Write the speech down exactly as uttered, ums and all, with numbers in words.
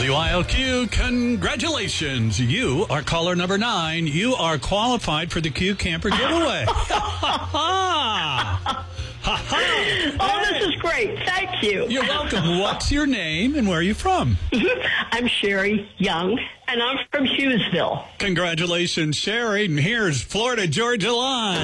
W I L Q, congratulations. You are caller number nine. You are qualified for the Q Camper giveaway. Oh, this is great. Thank you. You're welcome. What's your name and where are you from? I'm Sherry Young, and I'm from Hughesville. Congratulations, Sherry. And here's Florida Georgia Line.